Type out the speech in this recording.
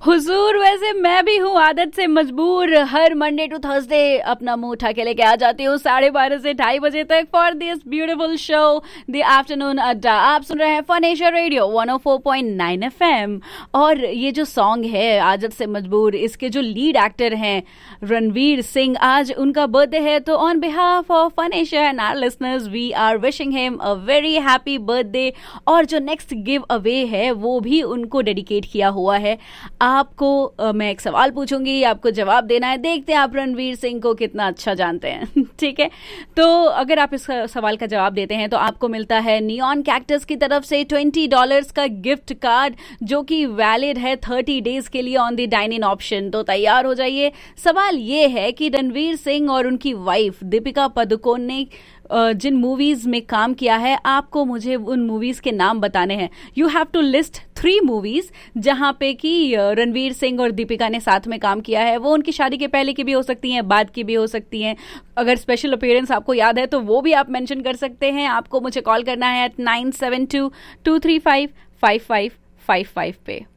हुजूर, वैसे मैं भी हूँ आदत से मजबूर, हर मंडे टू थर्सडे अपना मुंह उठा के लेके आ जाती हूँ 12:30 से 2:30 तक for this beautiful show the afternoon अड्डा। आप सुन रहे हैं फन एशिया रेडियो 104.9 FM। और ये जो सॉन्ग है आदत से मजबूर, इसके जो लीड एक्टर हैं रणवीर सिंह, आज उनका बर्थडे है, तो on behalf of fun Asia and our listeners we are wishing him a very happy birthday. और जो नेक्स्ट गिव अवे है वो भी उनको डेडिकेट किया हुआ है। आपको मैं एक सवाल पूछूंगी, आपको जवाब देना है। देखते हैं आप रणवीर सिंह को कितना अच्छा जानते हैं। ठीक है, तो अगर आप इस सवाल का जवाब देते हैं तो आपको मिलता है नियॉन कैक्टस की तरफ से $20 का गिफ्ट कार्ड, जो कि वैलिड है 30 डेज के लिए on the dine in option. तो तैयार हो जाइए। सवाल ये है कि रणवीर सिंह और उनकी वाइफ दीपिका पादुकोण ने जिन मूवीज में काम किया है, आपको मुझे उन मूवीज के नाम बताने हैं। You have to list 3 movies जहां पे कि रणवीर सिंह और दीपिका ने साथ में काम किया है। वो उनकी शादी के पहले की भी हो सकती हैं, बाद की भी हो सकती हैं। अगर स्पेशल अपीयरेंस आपको याद है तो वो भी आप मेंशन कर सकते हैं। आपको मुझे कॉल करना है 9722355555 पे।